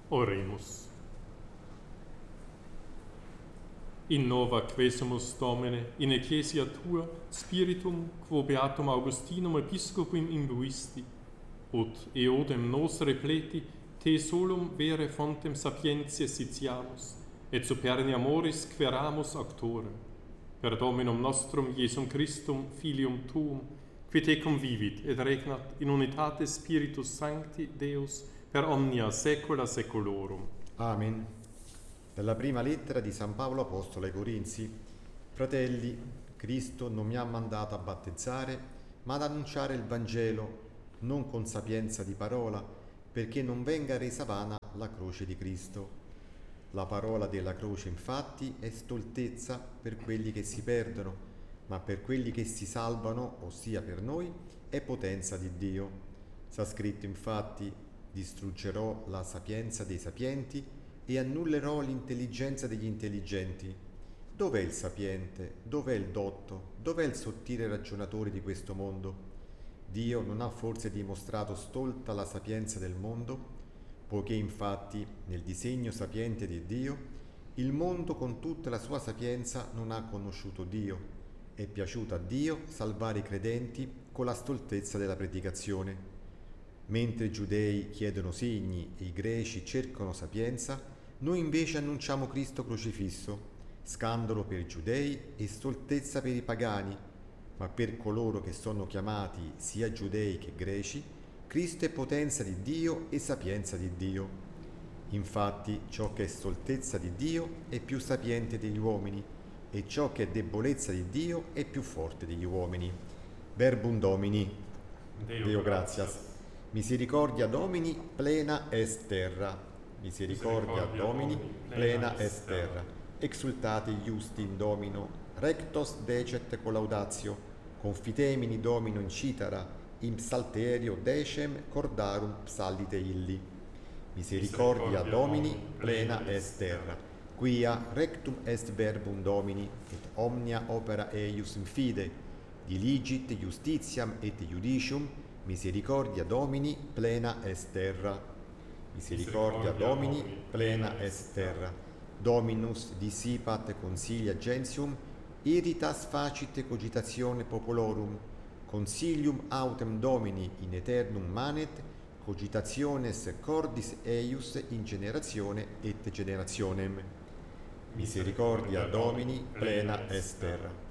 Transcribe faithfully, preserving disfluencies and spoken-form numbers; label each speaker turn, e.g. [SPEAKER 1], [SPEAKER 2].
[SPEAKER 1] Oremus. In nova quesumus Domine, in ecclesia tua, spiritum, quo beatum Augustinum episcopum imbuisti, ut eodem nos repleti, te solum vere fontem sapientiae sitiamus, et superni amoris queramus auctorem, per Dominum nostrum Iesum Christum, Filium tuum, qui te convivit et regnat in unitate Spiritus Sancti Deus per omnia saecula saeculorum.
[SPEAKER 2] Amen. Dalla prima lettera di San Paolo Apostolo ai Corinzi. Fratelli, Cristo non mi ha mandato a battezzare, ma ad annunciare il Vangelo, non con sapienza di parola, perché non venga resa vana la croce di Cristo. La parola della croce, infatti, è stoltezza per quelli che si perdono, ma per quelli che si salvano, ossia per noi, è potenza di Dio. Sta scritto, infatti, distruggerò la sapienza dei sapienti e annullerò l'intelligenza degli intelligenti. Dov'è il sapiente? Dov'è il dotto? Dov'è il sottile ragionatore di questo mondo? Dio non ha forse dimostrato stolta la sapienza del mondo? Poiché infatti nel disegno sapiente di Dio il mondo con tutta la sua sapienza non ha conosciuto Dio. È piaciuto a Dio salvare i credenti con la stoltezza della predicazione. Mentre i giudei chiedono segni e i greci cercano sapienza, noi invece annunciamo Cristo crocifisso, scandalo per i giudei e stoltezza per i pagani, ma per coloro che sono chiamati sia giudei che greci, Cristo è potenza di Dio e sapienza di Dio. Infatti ciò che è stoltezza di Dio è più sapiente degli uomini, e ciò che è debolezza di Dio è più forte degli uomini. Verbum Domini.
[SPEAKER 1] Deo,
[SPEAKER 2] Deo gratias. Misericordia Domini plena est terra. Misericordia Domini plena est terra. Exultate iusti in Domino, rectos decet collaudatio, confitemini Domino in citara, in psalterio decem cordarum psallite illi. Misericordia Domini plena est terra. Quia rectum est verbum Domini, et omnia opera eius in fide, diligit justitiam et judicium, misericordia Domini plena est terra. Misericordia Domini plena est terra. Dominus dissipat consilia gentium, iritas facite cogitatione popolorum, consilium autem Domini in aeternum manet, cogitationes cordis eius in generatione et generationem. Misericordia Domini plena est terra.